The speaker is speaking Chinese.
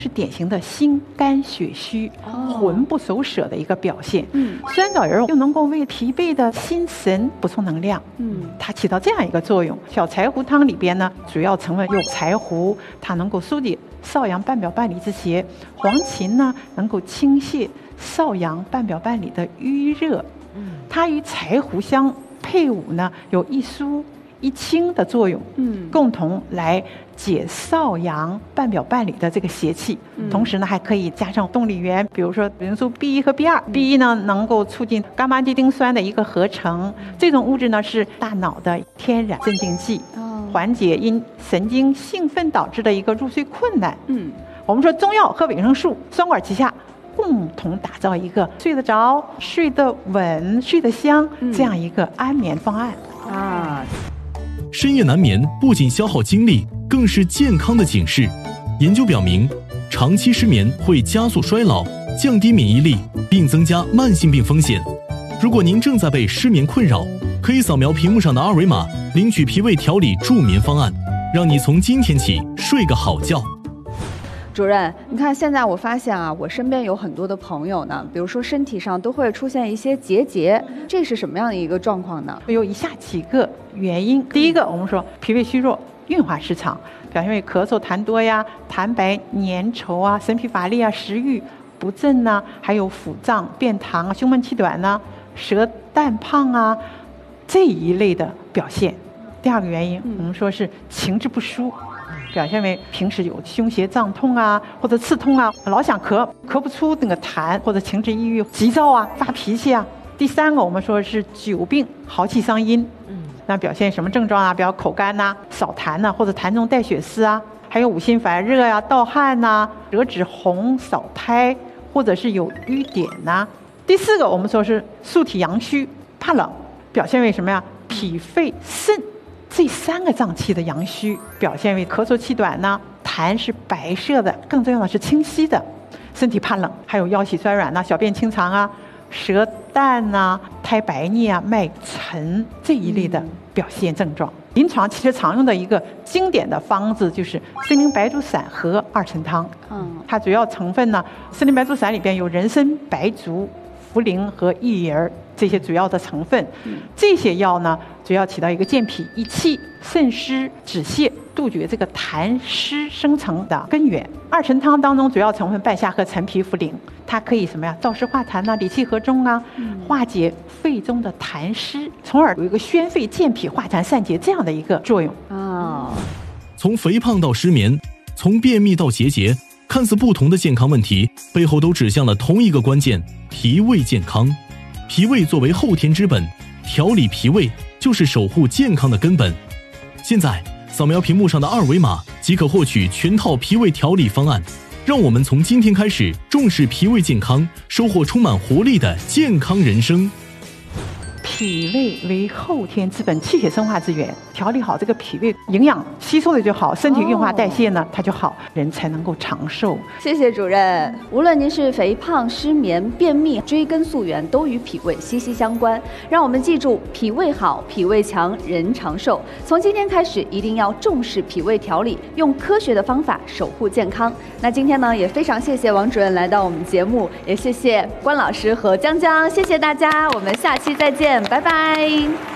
是典型的心肝血虚、魂不守舍的一个表现。酸枣仁又能够为疲惫的心神补充能量。它起到这样一个作用。小柴胡汤里边呢，主要成分有柴胡，它能够疏解少阳半表半里之邪；黄芩呢，能够清泻少阳半表半里的瘀热。它与柴胡相配伍呢，有一疏一清的作用，共同来解少阳半表半里的这个邪气。同时呢，还可以加上动力源，比如说维生素 B1 和 B2。B1 呢，能够促进伽马地丁酸的一个合成，这种物质呢是大脑的天然镇静剂，缓解因神经兴奋导致的一个入睡困难。我们说中药和维生素双管齐下，共同打造一个睡得着、睡得稳、睡得香这样一个安眠方案啊。 深夜难眠不仅消耗精力，更是健康的警示。研究表明，长期失眠会加速衰老，降低免疫力，并增加慢性病风险。如果您正在被失眠困扰，可以扫描屏幕上的二维码，领取脾胃调理助眠方案，让你从今天起睡个好觉。 主任，你看现在我发现啊，我身边有很多的朋友呢，比如说身体上都会出现一些结，这是什么样的一个状况呢？ 有以下几个原因。第一个，我们说脾胃虚弱、运化失常，表现为咳嗽痰多呀、痰白粘稠啊、神疲乏力啊、食欲不振呐，还有腹胀、便溏啊、胸闷气短呐、舌淡胖啊这一类的表现。第二个原因，我们说是情志不舒。表现为平时有胸胁胀痛啊，或者刺痛啊，老想咳不出那个痰，或者情志抑郁、急躁啊、发脾气啊。第三个，我们说是久病耗气伤阴，那表现什么症状啊？比如口干呐、少痰呐，或者痰中带血丝啊，还有五心烦热呀、盗汗呐、舌质红、少苔，或者是有瘀点呐。第四个，我们说是素体阳虚、怕冷，表现为什么呀？脾肺肾这三个脏器的阳虚，表现为咳嗽气短呢，痰是白色的，更重要的是清晰的，身体怕冷，还有腰膝酸软呐、小便清长啊、舌淡呐、苔白腻啊、脉沉这一类的表现症状。临床其实常用的一个经典的方子就是参苓白术散和二陈汤。它主要成分呢，参苓白术散里边有人参、白术、茯苓和薏仁这些主要的成分。这些药呢，主要起到一个健脾益气、渗湿止泻、杜绝这个痰湿生成的根源。二陈汤当中主要成分半夏和陈皮、茯苓，它可以什么呀？燥湿化痰呐、理气和中啊，化解肺中的痰湿，从而有一个宣肺健脾、化痰散结这样的一个作用。 从肥胖到失眠，从便秘到结，看似不同的健康问题，背后都指向了同一个关键：脾胃健康。脾胃作为后天之本，调理脾胃就是守护健康的根本。现在扫描屏幕上的二维码即可获取全套脾胃调理方案，让我们从今天开始重视脾胃健康，收获充满活力的健康人生。 脾胃为后天之本，气血生化之源。调理好这个脾胃，营养吸收的就好，身体运化代谢呢，它就好，人才能够长寿。 谢谢主任。无论您是肥胖、失眠、便秘，追根溯源，都与脾胃息息相关。让我们记住，脾胃好，脾胃强，人长寿。从今天开始，一定要重视脾胃调理，用科学的方法守护健康。那今天呢，也非常谢谢王主任来到我们节目，也谢谢关老师和江江，谢谢大家，我们下期再见，拜拜。